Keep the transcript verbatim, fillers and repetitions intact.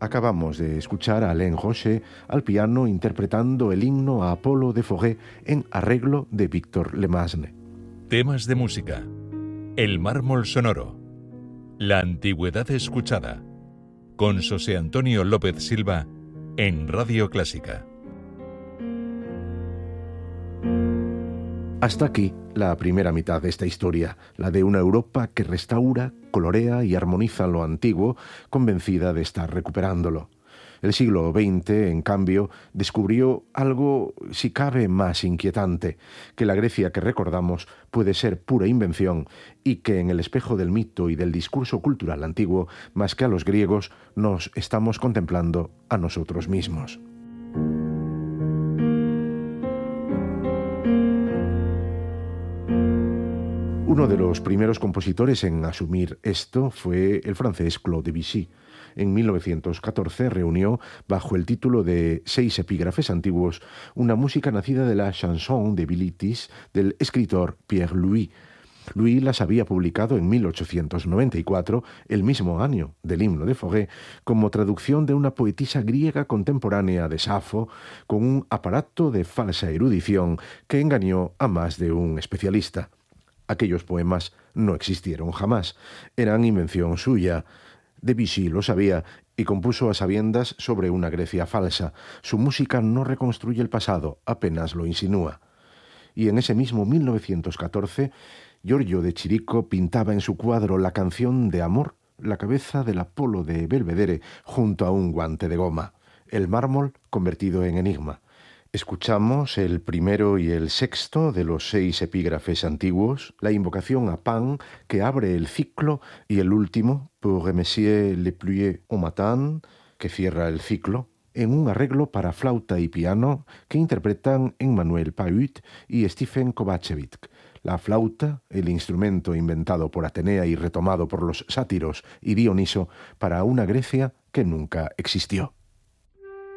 Acabamos de escuchar a Alain Roche al piano interpretando el himno a Apolo de Fauré en arreglo de Víctor Lemasne. Temas de música. El mármol sonoro. La antigüedad escuchada. Con José Antonio López Silva en Radio Clásica. Hasta aquí la primera mitad de esta historia, la de una Europa que restaura, colorea y armoniza lo antiguo, convencida de estar recuperándolo. El siglo veinte, en cambio, descubrió algo, si cabe, más inquietante, que la Grecia que recordamos puede ser pura invención y que en el espejo del mito y del discurso cultural antiguo, más que a los griegos, nos estamos contemplando a nosotros mismos. Uno de los primeros compositores en asumir esto fue el francés Claude Debussy. En mil novecientos catorce reunió, bajo el título de Seis epígrafes antiguos, una música nacida de la chanson de Bilitis del escritor Pierre Louis. Louis las había publicado en mil ochocientos noventa y cuatro, el mismo año del himno de Fauré, como traducción de una poetisa griega contemporánea de Safo, con un aparato de falsa erudición que engañó a más de un especialista. Aquellos poemas no existieron jamás, eran invención suya. Debussy lo sabía y compuso a sabiendas sobre una Grecia falsa. Su música no reconstruye el pasado, apenas lo insinúa. Y en ese mismo mil novecientos catorce, Giorgio de Chirico pintaba en su cuadro La canción de amor, la cabeza del Apolo de Belvedere junto a un guante de goma, el mármol convertido en enigma. Escuchamos el primero y el sexto de los seis epígrafes antiguos, la invocación a Pan que abre el ciclo y el último, Pour remercier les pluies au matin, que cierra el ciclo, en un arreglo para flauta y piano que interpretan Emmanuel Pahut y Stephen Kovacevic. La flauta, el instrumento inventado por Atenea y retomado por los sátiros y Dioniso para una Grecia que nunca existió.